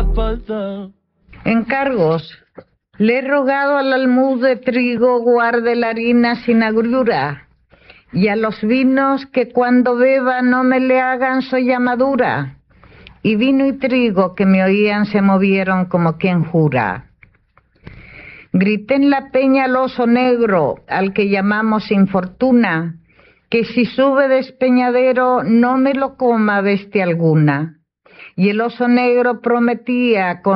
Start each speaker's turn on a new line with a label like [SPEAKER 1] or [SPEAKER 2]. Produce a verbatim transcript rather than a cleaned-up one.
[SPEAKER 1] falta.
[SPEAKER 2] Encargos. Le he rogado al almud de trigo guarde la harina sin agriura, y a los vinos que cuando beba no me le hagan sollamadura. Y vino y trigo que me oían se movieron como quien jura. Grité en la peña al oso negro, al que llamamos infortuna, que si sube despeñadero no me lo coma bestia alguna. Y el oso negro prometía con